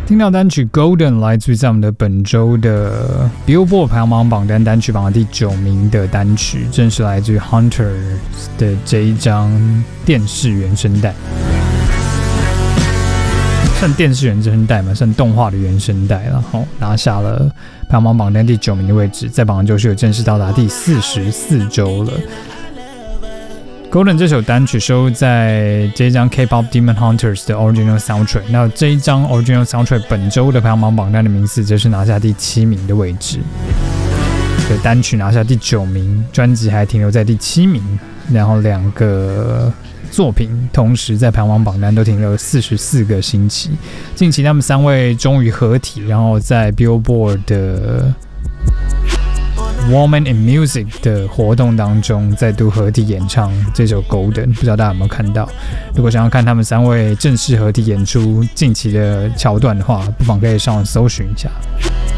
听到单曲 Golden 来自于在我们的本周的 Billboard 排行榜单曲榜的第9名的单曲，正是来自于 Hunter 的这一张电视原声带。算电视原声带嘛，算动画的原声带，然后拿下了排行榜第9名的位置，在榜就是有正式到达第44周了。Golden 这首单曲收录在这一张 K-pop Demon Hunters 的 Original Soundtrack， 那这一张 Original Soundtrack 本周的排行榜榜单的名次则是拿下第7名的位置，对，单曲拿下第9名，专辑还停留在第7名，然后2个作品同时在排行榜单都停留44个星期。近期他们3位终于合体，然后在 Billboard 的Woman in Music 的活动当中再度合体演唱这首 Golden， 不知道大家有没有看到？如果想要看他们3位正式合体演出近期的桥段的话，不妨可以上网搜寻一下。